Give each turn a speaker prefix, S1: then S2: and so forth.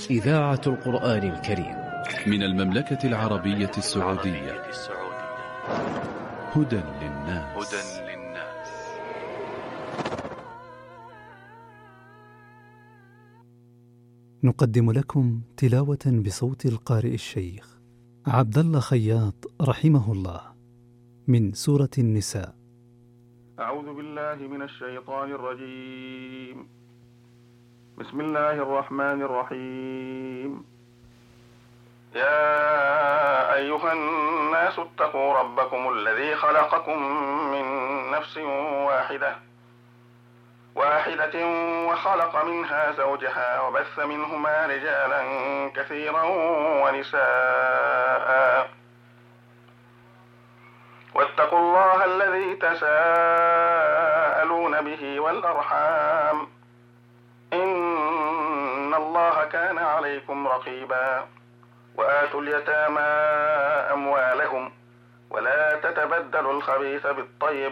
S1: إذاعة القرآن الكريم
S2: من المملكة العربية السعودية. هدى للناس.
S3: نقدم لكم تلاوة بصوت القارئ الشيخ عبد الله خياط رحمه الله من سورة النساء.
S4: أعوذ بالله من الشيطان الرجيم. بسم الله الرحمن الرحيم. يا أيها الناس اتقوا ربكم الذي خلقكم من نفس واحدة وخلق منها زوجها وبث منهما رجالا كثيرا ونساء واتقوا الله الذي تساءلون به والأرحام إن الله كان عليكم رقيبا. وآتوا اليتامى أموالهم ولا تتبدلوا الخبيث بالطيب